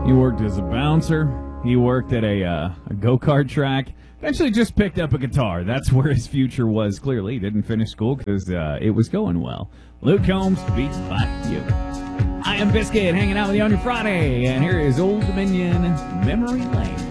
He worked as a bouncer. He worked at a go-kart track. Eventually just picked up a guitar. That's where his future was, clearly. He didn't finish school because it was going well. Luke Combs, Beats by You. I am Biscuit, hanging out with you on your Friday. And here is Old Dominion, Memory Lane.